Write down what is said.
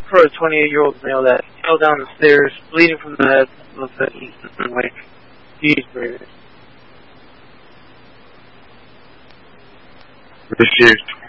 for a 28-year-old male that fell down the stairs, bleeding from the head, like, geez, This year's